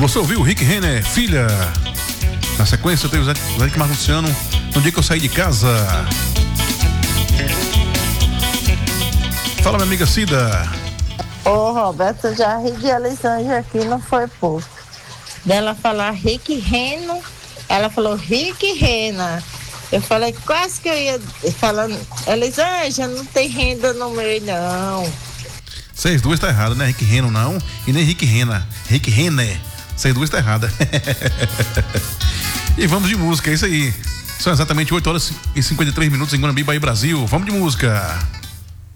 Você ouviu o Rick Renner, Filha. Na sequência tem o Zé Marcos Luciano, No Dia Que Eu Saí de Casa. Fala, minha amiga Cida. Ô, Roberto, já ri de Elisângela aqui, não foi pouco. Dela falar Rick Reno, ela falou Rick Rena. Eu falei, quase que eu ia falando, Elisângela, não tem renda no meio, não. Vocês duas tá errado, né? Rick Reno não, e nem Rick Rena. Rick Renner. Vocês duas tá errada. E vamos de música, é isso aí. São exatamente 8 horas e 53 minutos em Guanambi, Bahia, Brasil. Vamos de música.